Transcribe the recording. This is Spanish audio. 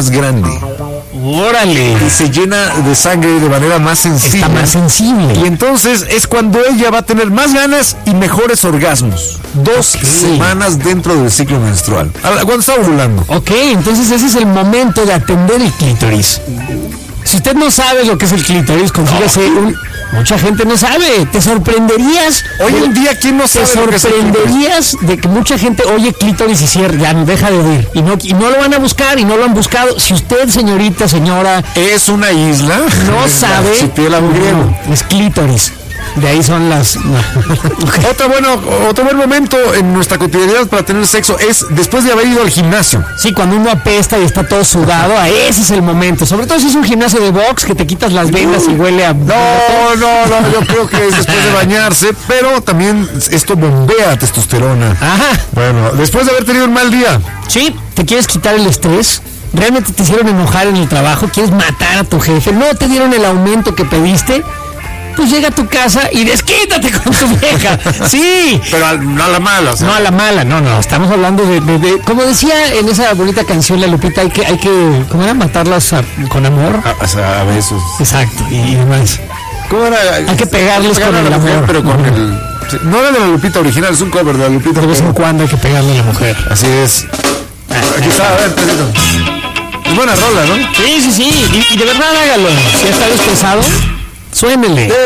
más grande. ¡Órale! Y se llena de sangre de manera más sensible. Está más sensible. Y entonces es cuando ella va a tener más ganas y mejores orgasmos. 2 semanas dentro del ciclo menstrual. Cuando está ovulando. Ok, entonces ese es el momento de atender el clítoris. Si usted no sabe lo que es el clítoris, consígase mucha gente no sabe. Te sorprenderías. Hoy en día, ¿quién no sabe? Te sorprenderías de que mucha gente oye clítoris y cierra, ya no deja de oír. Y no lo van a buscar y no lo han buscado. Si usted, señorita, señora, es una isla, no sabe, archipiélago griego. Es clítoris. De ahí son las... Otro buen momento en nuestra cotidianidad para tener sexo es después de haber ido al gimnasio. Sí, cuando uno apesta y está todo sudado, ese es el momento. Sobre todo si es un gimnasio de box que te quitas las vendas y huele a... No, yo creo que es después de bañarse, pero también esto bombea testosterona. Ajá. Bueno, después de haber tenido un mal día. Sí, ¿te quieres quitar el estrés? ¿Realmente te hicieron enojar en el trabajo? ¿Quieres matar a tu jefe? ¿No te dieron el aumento que pediste? Pues llega a tu casa y desquítate con tu vieja. Sí. Pero no a la mala, o sea. No a la mala, no. Estamos hablando de como decía en esa bonita canción la Lupita, hay que ¿cómo era? Matarlas con amor. A besos. Exacto, y demás. ¿Cómo era? Hay que pegarles con el amor. Pero con el... No era de la Lupita original, es un cover de la Lupita. De vez en cuando hay que pegarle a la mujer. Así es. Aquí está, a ver, Pedrito. Es buena rola, ¿no? Sí. Y de verdad hágalo. Si está estresado, suénele.